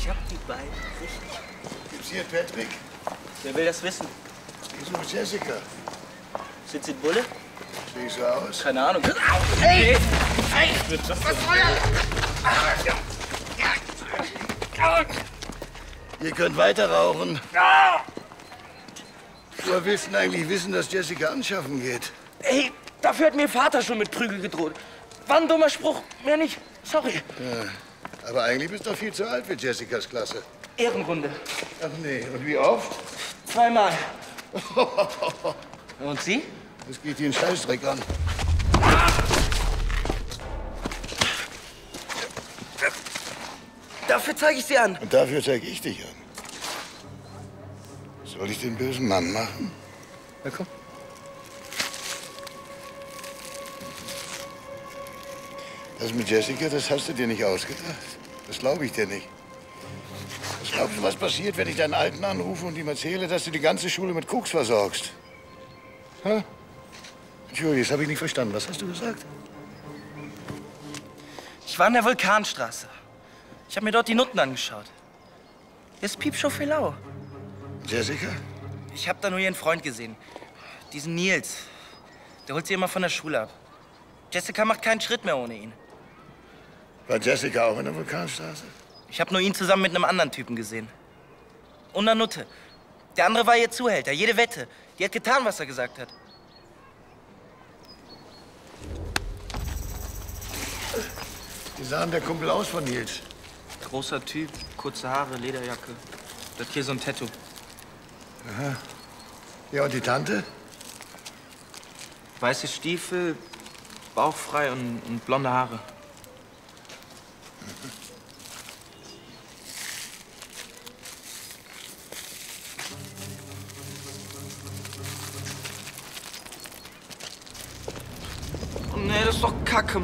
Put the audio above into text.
Ich hab die beiden richtig. Gibt's hier Patrick? Wer will das wissen? Ich suche Jessica. Sind Sie ein Bulle? Sehe ich so aus? Keine Ahnung. Hey! Hey! Was soll Ihr könnt weiter rauchen. Woher willst du denn eigentlich wissen, dass Jessica anschaffen geht? Ey, dafür hat mir Vater schon mit Prügel gedroht. War ein dummer Spruch, mehr nicht. Sorry. Ja, aber eigentlich bist du doch viel zu alt für Jessicas Klasse. Ehrenrunde. Ach nee, und wie oft? 2-mal. Und Sie? Das geht dir einen Scheißdreck an. Dafür zeige ich Sie an. Und dafür zeige ich dich an. Soll ich den bösen Mann machen? Na komm. Das mit Jessica, das hast du dir nicht ausgedacht. Das glaube ich dir nicht. Was glaubst du, was passiert, wenn ich deinen Alten anrufe und ihm erzähle, dass du die ganze Schule mit Koks versorgst? Hä? Entschuldigung, das habe ich nicht verstanden. Was hast du gesagt? Ich war in der Vulkanstraße. Ich habe mir dort die Nutten angeschaut. Hier ist Piepshow Felau. Jessica? Ich habe da nur ihren Freund gesehen. Diesen Nils. Der holt sie immer von der Schule ab. Jessica macht keinen Schritt mehr ohne ihn. War Jessica auch in der Vulkanstraße? Ich habe nur ihn zusammen mit einem anderen Typen gesehen. Und einer Nutte. Der andere war ihr Zuhälter, jede Wette. Die hat getan, was er gesagt hat. Wie sah denn der Kumpel aus von Nils? Großer Typ, kurze Haare, Lederjacke. Der hat hier so ein Tattoo. Aha. Ja, und die Tante? Weiße Stiefel, bauchfrei und blonde Haare. Oh nee, das ist doch Kacke,